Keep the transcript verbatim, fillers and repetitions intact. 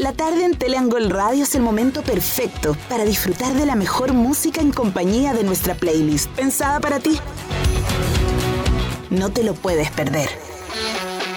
La tarde en Teleangol Radio es el momento perfecto para disfrutar de la mejor música en compañía de nuestra playlist, pensada para ti. No te lo puedes perder.